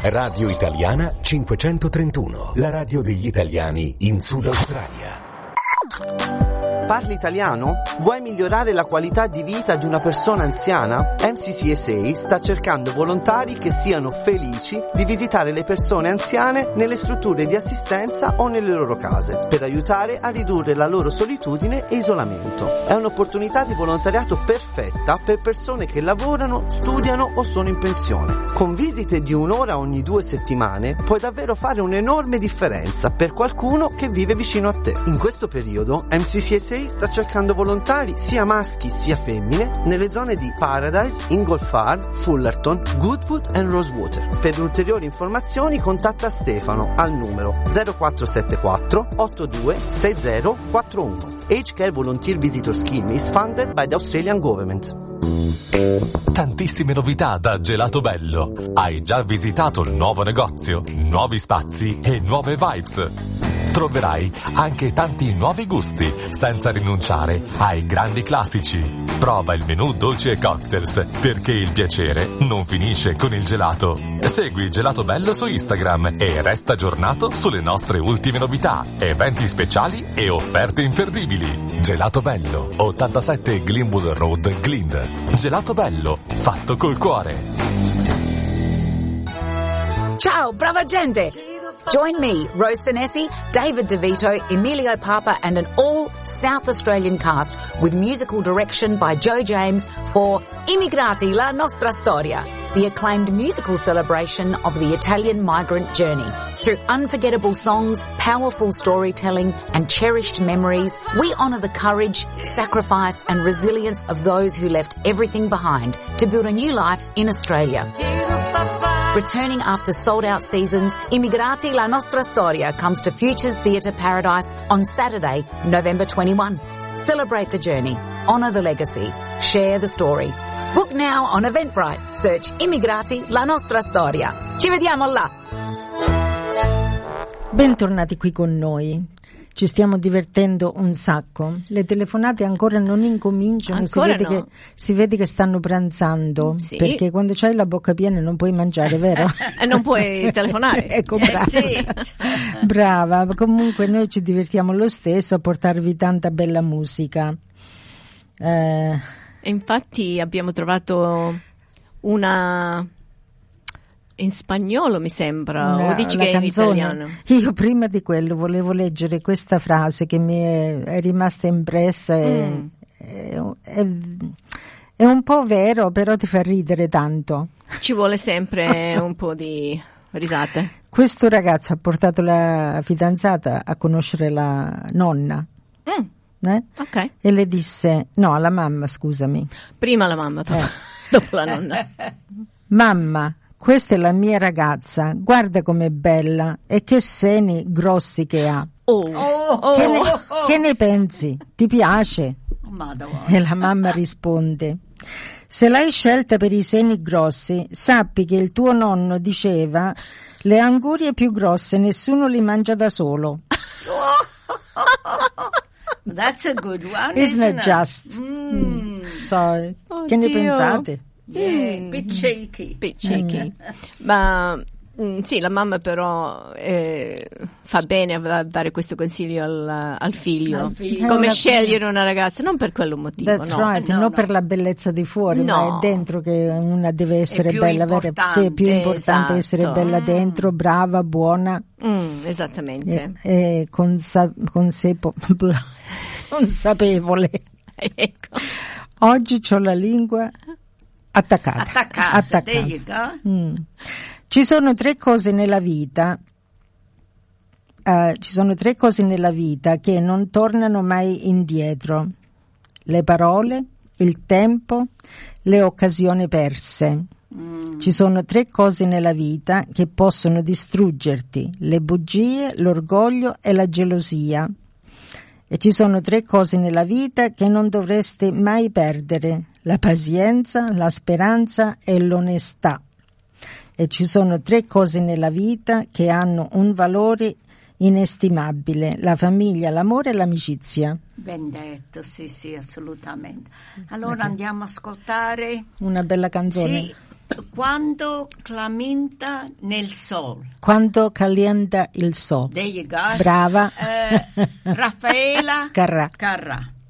Radio Italiana 531, la radio degli italiani in Sud Australia. Parli italiano? Vuoi migliorare la qualità di vita di una persona anziana? MCCSA sta cercando volontari che siano felici di visitare le persone anziane nelle strutture di assistenza o nelle loro case, per aiutare a ridurre la loro solitudine e isolamento. È un'opportunità di volontariato perfetta per persone che lavorano, studiano o sono in pensione. Con visite di un'ora ogni 2 settimane puoi davvero fare un'enorme differenza per qualcuno che vive vicino a te. In questo periodo MCCSA sta cercando volontari sia maschi sia femmine nelle zone di Paradise, Inglefarb, Fullerton, Goodwood e Rosewater. Per ulteriori informazioni contatta Stefano al numero 0474 82 6041. Age Care Volunteer Visitor Scheme is funded by the Australian Government. Tantissime novità da Gelato Bello. Hai già visitato il nuovo negozio, nuovi spazi e nuove vibes? Troverai anche tanti nuovi gusti senza rinunciare ai grandi classici. Prova il menù dolci e cocktails, perché il piacere non finisce con il gelato. Segui Gelato Bello su Instagram e resta aggiornato sulle nostre ultime novità, eventi speciali e offerte imperdibili. Gelato Bello, 87 Glenwood Road, Glynde. Gelato Bello, fatto col cuore. Ciao, brava gente! Join me, Rose Senesi, David DeVito, Emilio Papa and an all South Australian cast with musical direction by Joe James for Immigrati, la nostra storia, the acclaimed musical celebration of the Italian migrant journey. Through unforgettable songs, powerful storytelling and cherished memories, we honour the courage, sacrifice and resilience of those who left everything behind to build a new life in Australia. Returning after sold-out seasons, Immigrati, la nostra storia comes to Futures Theatre Paradise on Saturday, November 21. Celebrate the journey, honour the legacy, share the story. Book now on Eventbrite. Search Immigrati, la nostra storia. Ci vediamo là! Bentornati qui con noi. Ci stiamo divertendo un sacco. Le telefonate ancora non incominciano, ancora si vede che stanno pranzando, sì. Perché quando c'hai la bocca piena non puoi mangiare, vero? E non puoi telefonare. Ecco, brava. Sì. Brava. Comunque noi ci divertiamo lo stesso a portarvi tanta bella musica. E infatti abbiamo trovato una in spagnolo, mi sembra, o dici che è in italiano? Io prima di quello volevo leggere questa frase che mi è rimasta impressa. È un po' vero, però ti fa ridere tanto. Ci vuole sempre un po' di risate. Questo ragazzo ha portato la fidanzata a conoscere la nonna. Ok. E le disse, no, alla mamma, scusami. Prima la mamma, dopo la nonna. Mamma, questa è la mia ragazza, guarda com'è bella e che seni grossi che ha. Che ne pensi? Ti piace? Madonna. E la mamma risponde, se l'hai scelta per i seni grossi, sappi che il tuo nonno diceva, le angurie più grosse nessuno li mangia da solo. That's a good one, Isn't it it? just? So, che ne pensate? Bit cheeky. Ma sì, la mamma però fa bene a dare questo consiglio al figlio. Come scegliere una ragazza, non per quello motivo. That's right, no, non no. Per la bellezza di fuori, No. ma è dentro che una deve essere più bella. importante, È più importante essere esatto. bella dentro, brava, buona Esattamente. e consapevole. Ecco. Oggi c'ho la lingua attaccata. There you go. Ci sono tre cose nella vita. Ci sono tre cose nella vita che non tornano mai indietro: le parole, il tempo, le occasioni perse. Ci sono tre cose nella vita che possono distruggerti: le bugie, l'orgoglio e la gelosia. E ci sono tre cose nella vita che non dovresti mai perdere: la pazienza, la speranza e l'onestà. E ci sono tre cose nella vita che hanno un valore inestimabile: la famiglia, l'amore e l'amicizia. Ben detto, sì, assolutamente. Allora andiamo a ascoltare una bella canzone. Sì, Quando clamenta nel sol. Quando calienta il sol. There you go. Brava. Raffaella Carrà. Carrà.